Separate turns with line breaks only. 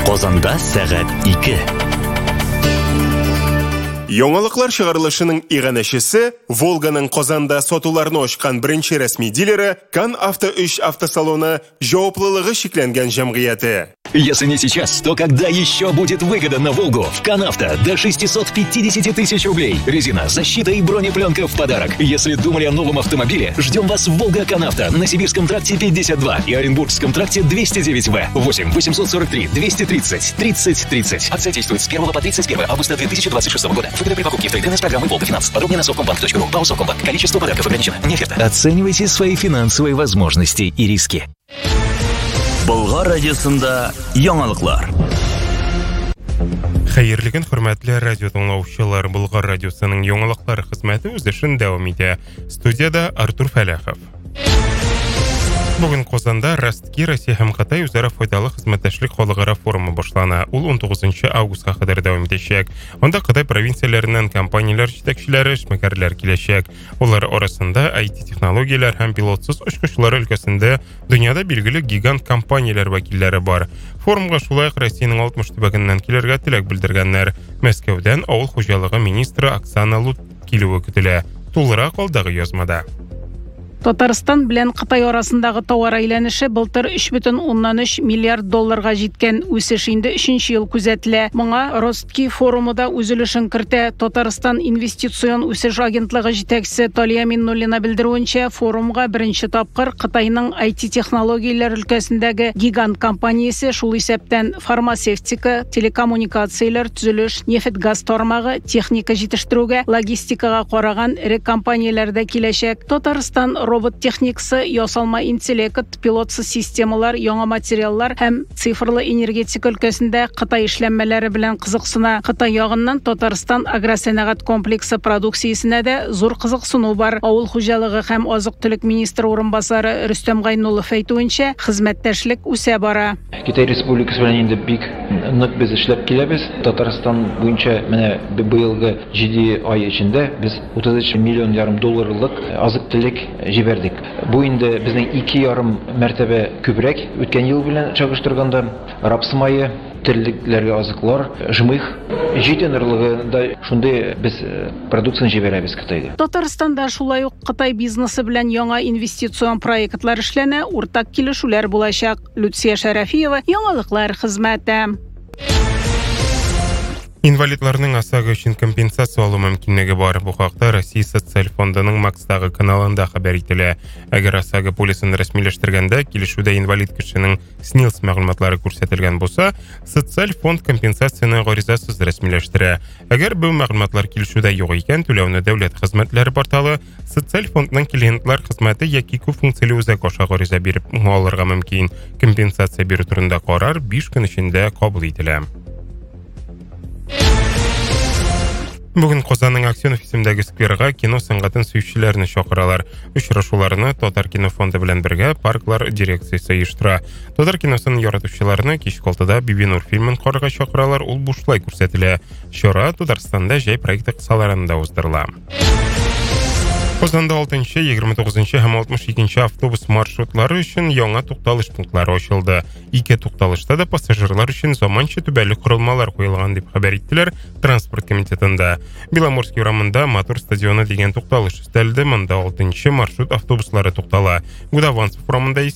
Казанда сәгать 2.
Яңалыклар чыгарылышының иганәчесе Волганың Казанда сатуларны ачкан беренче рәсми дилеры Кан Авто 3 автосалоны җаваплылыгы шикләнгән җәмгыяте.
Если не сейчас, то когда еще будет выгода на Волгу? В Канавто до 650 тысяч рублей. Резина, защита и бронепленка в подарок. Если думали о новом автомобиле, ждем вас в Волга Канавто на Сибирском тракте 52 и Оренбургском тракте 209В. 8 843 230 30 30. Акция действует с 1 по 31 августа 2026 года. Выгода при покупке в трейдинг с программой Волга Финанс. Подробнее на совкомбанк.ру. ПАО Совкомбанк. Количество подарков ограничено. Не оферта. Оценивайте свои финансовые возможности и риски. Болгар радиосында яңалыклар.
Хәерле көн, хөрмәтле радио тыңлаучылар. Болгар радиосының яңалыклары хезмәте үз эшен дәвам итә. Студияда Артур Фәләхов. Бүген Казанда Ростки Россия һәм Кытай үзара файдалы хезмәттәшлек халыкара форумы башлана. Ул 19 августка кадәр дәвам итәчәк. Анда Кытай провинцияләреннән компанияләр җитәкчеләре, эшмәкәрләр киләчәк. Улар арасында IT технологияләр һәм пилотсыз очкычлар өлкәсендә дөньяда билгеле гигант компанияләр вәкилләре бар. Форумга шулай ук Россиянең 60 төбәгеннән килергә теләк белдергәннәр. Мәскәүдән авыл хуҗалыгы министры Оксана Лут килүе көтелә. Тулырак алдагы язмада.
Татарстан белән Кытай арасындагы товар әйләнеше былтыр 3,3 миллиард долларга җиткән, үсеш инде 3нче ел күзәтелә. Моңа Ростки форумында үзелешен кертә. Татарстан инвестицион үсеш агентлыгы җитәкчесе Талия Миннуллина белдерүенчә, форумга беренче тапкыр Кытайның IT технологияләр өлкәсендәге гигант компаниясе, шул исәптән фармацевтика, телекоммуникацияләр, төзелеш, нефть-газ тармагы, техника җитештерүгә, логистикага караган ире компанияләр дә киләчәк. Татарстан робот техникасы, ясалма интеллект, пилотсыз системалар, яңа материаллар һәм цифрлы энергетика өлкәсендә Кытай эшләнмәләре белән кызыксына. Кытай ягыннан Татарстан агросәнәгать комплексы продукциясенә дә зур кызыксыну бар. Авыл хуҗалыгы һәм азык-төлек министры урынбасары Рөстәм Гайнуллов әйтүенчә, хезмәттәшлек үсә бара.
Китай Республикасы белән инде бик нык без эшләп киләбез. Татарстан буенча менә быелгы 7 ай эчендә без 33,5 миллион долларлык азык-төлек җибәрдек. Бу инде безнең 2,5 мәртәбә күбрәк. Үткән ел белән чагыштырганда рапс мае, терлекләргә азыклар, жмых, җитен ырлыгында шундый без продукцияны җибәрәбез Кытайга.
Татарстанда шулай ук Кытай бизнесы белән яңа инвестицион проектлар эшләнә, уртак килешүләр булачак. Люция Шәрәфиева, яңалыклар хезмәте.
Инвалидларның ОСАГО өчен компенсация алу мөмкинлеге бар. Бу хакта Россия социаль фондының Макстагы каналында хәбәр ителә. Әгәр ОСАГО полисын рәсмиләштергәндә килешүдә инвалид кешенең СНИЛС мәгълүматлары күрсәтелгән булса, социаль фонд компенсацияны гаризасыз рәсмиләштерә. Әгәр бу мәгълүматлар килешүдә юк икән, түләүне дәүләт хезмәтләре порталы социаль фондның клиентлар хезмәте яки күп функцияле үзәк аша гариза биреп алырга мөмкин. Компенсация бирү турында карар 5 көн эчендә кабул ителә. Бүген Казанның Аксенов исемендәге скверга кино сәнгатен сөючеләрне чакыралар. Очрашуларны Татар кино фонды белән бергә парклар дирекциясе оештыра. Татар киносын яратучыларны кич 6:da Бибинур фильмын карарга чакыралар, ул бушлай күрсәтелә. Чара Татарстанда җәй проекты кысаларында уздырыла. Казанда 6-нчы, 29-нчы һәм 62-нчы автобус маршрутлары өчен яңа тукталыш пунктлары ачылды. Ике тукталышта да пассажирлар өчен заманча түбәле корылмалар куелган дип хәбәр иттеләр транспорт комитетында. Беломорский урамында мотор стадионы дигән тукталыш өстәлде. Монда 6-нчы маршрут автобуслары туктала. Гудаванцев урамында